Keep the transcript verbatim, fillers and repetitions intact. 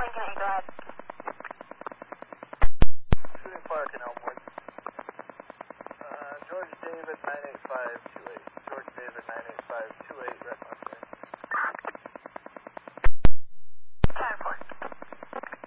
Lincoln eight, go ahead. Shooting Park in Elmwood. Uh, George David nine eight five two eight. George David nine eight five two eight, Red Mustang. ten